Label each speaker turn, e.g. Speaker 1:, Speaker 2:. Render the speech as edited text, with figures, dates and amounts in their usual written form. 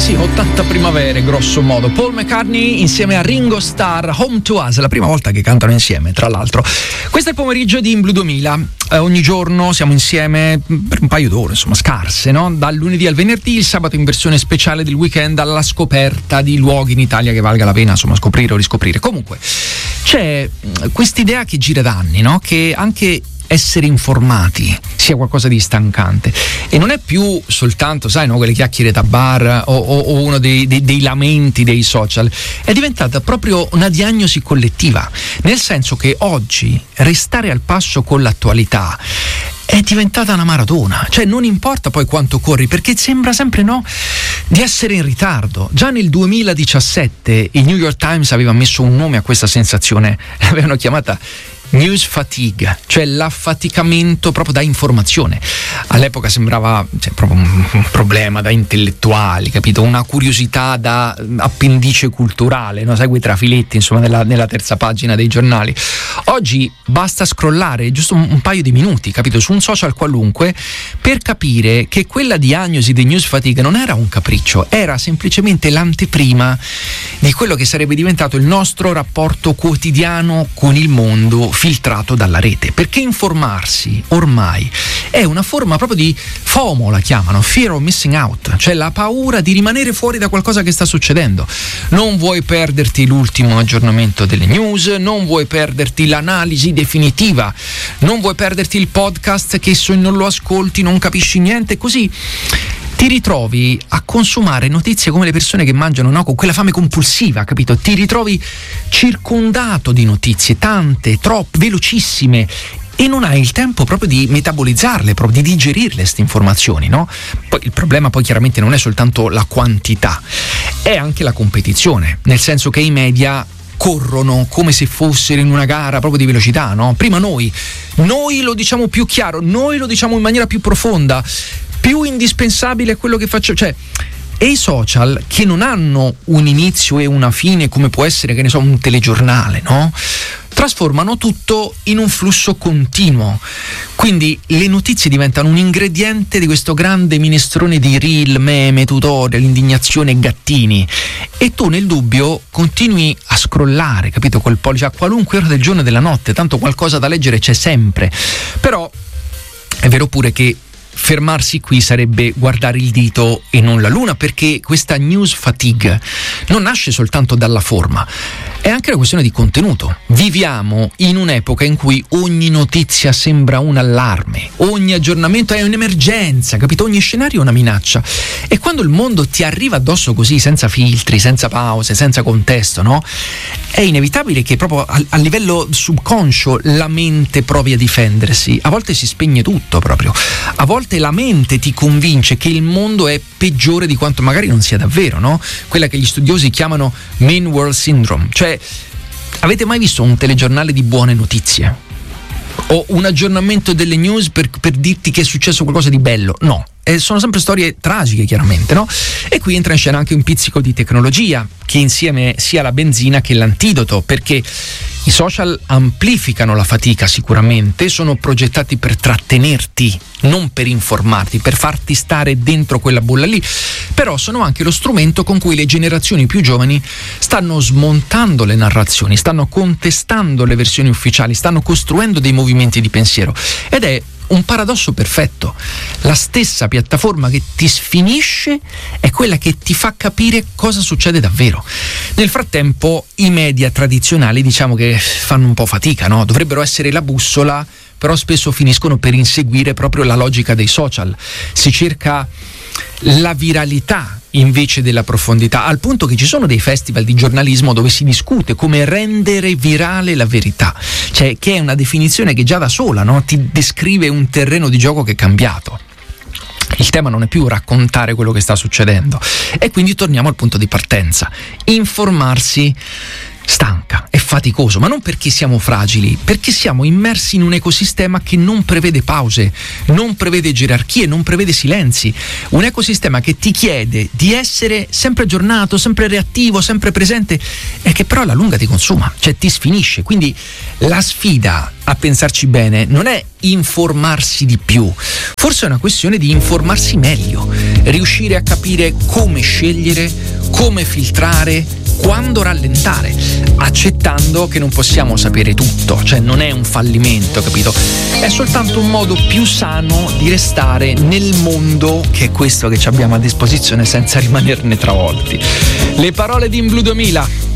Speaker 1: sì, 80 primavere grosso modo. Paul McCartney insieme a Ringo Starr, Home to Us, la prima volta che cantano insieme, tra l'altro. Questo è il pomeriggio di In Blu 2000. Ogni giorno siamo insieme per un paio d'ore, insomma, scarse, no? Dal lunedì al venerdì, il sabato in versione speciale del weekend, alla scoperta di luoghi in Italia che valga la pena, insomma, scoprire o riscoprire. Comunque, c'è quest'idea che gira da anni, no? Che anche essere informati sia qualcosa di stancante, e non è più soltanto, sai, no, quelle chiacchiere da bar o uno dei lamenti dei social. È diventata proprio una diagnosi collettiva, nel senso che oggi restare al passo con l'attualità è diventata una maratona, cioè non importa poi quanto corri, perché sembra sempre, no, di essere in ritardo. Già nel 2017 il New York Times aveva messo un nome a questa sensazione, l'avevano chiamata news fatigue, cioè l'affaticamento proprio da informazione. All'epoca sembrava, cioè, proprio un problema da intellettuali, capito? Una curiosità da appendice culturale, no? Sai, quei trafiletti, insomma, nella terza pagina dei giornali. Oggi basta scrollare giusto un paio di minuti, capito? Su un social qualunque, per capire che quella diagnosi di news fatigue non era un capriccio, era semplicemente l'anteprima di quello che sarebbe diventato il nostro rapporto quotidiano con il mondo, filtrato dalla rete, perché informarsi ormai è una forma proprio di FOMO, la chiamano, fear of missing out, cioè la paura di rimanere fuori da qualcosa che sta succedendo. Non vuoi perderti l'ultimo aggiornamento delle news, non vuoi perderti l'analisi definitiva, non vuoi perderti il podcast che se non lo ascolti non capisci niente, così ti ritrovi a consumare notizie come le persone che mangiano, no, con quella fame compulsiva, capito? Ti ritrovi circondato di notizie, tante, troppe, velocissime, e non hai il tempo proprio di metabolizzarle, proprio di digerirle queste informazioni, no? Poi il problema poi chiaramente non è soltanto la quantità, è anche la competizione, nel senso che i media corrono come se fossero in una gara proprio di velocità, no? Prima noi lo diciamo più chiaro, noi lo diciamo in maniera più profonda, più indispensabile è quello che faccio, cioè, e i social, che non hanno un inizio e una fine come può essere, che ne so, un telegiornale, no? Trasformano tutto in un flusso continuo, quindi le notizie diventano un ingrediente di questo grande minestrone di reel, meme, tutorial, indignazione e gattini, e tu nel dubbio continui a scrollare, capito, col pollice a qualunque ora del giorno e della notte, tanto qualcosa da leggere c'è sempre. Però è vero pure che fermarsi qui sarebbe guardare il dito e non la luna, perché questa news fatigue non nasce soltanto dalla forma, è anche una questione di contenuto. Viviamo in un'epoca in cui ogni notizia sembra un allarme, ogni aggiornamento è un'emergenza, capito? Ogni scenario è una minaccia, e quando il mondo ti arriva addosso così, senza filtri, senza pause, senza contesto, no? È inevitabile che proprio a livello subconscio la mente provi a difendersi. A volte si spegne tutto proprio, a volte la mente ti convince che il mondo è peggiore di quanto magari non sia davvero, no? Quella che gli studiosi chiamano Mean World Syndrome. Cioè, avete mai visto un telegiornale di buone notizie? O un aggiornamento delle news per dirti che è successo qualcosa di bello? No. Sono sempre storie tragiche, chiaramente, no? E qui entra in scena anche un pizzico di tecnologia, che insieme sia la benzina che l'antidoto, perché i social amplificano la fatica sicuramente, sono progettati per trattenerti, non per informarti, per farti stare dentro quella bolla lì, però sono anche lo strumento con cui le generazioni più giovani stanno smontando le narrazioni, stanno contestando le versioni ufficiali, stanno costruendo dei movimenti di pensiero, ed è un paradosso perfetto. La stessa piattaforma che ti sfinisce è quella che ti fa capire cosa succede davvero. Nel frattempo i media tradizionali, diciamo che fanno un po' fatica, no? Dovrebbero essere la bussola, però spesso finiscono per inseguire proprio la logica dei social. Si cerca la viralità invece della profondità, al punto che ci sono dei festival di giornalismo dove si discute come rendere virale la verità, cioè, che è una definizione che già da sola, no, ti descrive un terreno di gioco che è cambiato. Il tema non è più raccontare quello che sta succedendo, e quindi torniamo al punto di partenza. Informarsi stanca, è faticoso, ma non perché siamo fragili, perché siamo immersi in un ecosistema che non prevede pause, non prevede gerarchie, non prevede silenzi. Un ecosistema che ti chiede di essere sempre aggiornato, sempre reattivo, sempre presente, e che però alla lunga ti consuma, cioè ti sfinisce. Quindi la sfida, a pensarci bene, non è informarsi di più, forse è una questione di informarsi meglio, riuscire a capire come scegliere, come filtrare, quando rallentare, accettando che non possiamo sapere tutto, cioè non è un fallimento, capito? È soltanto un modo più sano di restare nel mondo che è questo che ci abbiamo a disposizione senza rimanerne travolti. Le parole di In Blu 2000.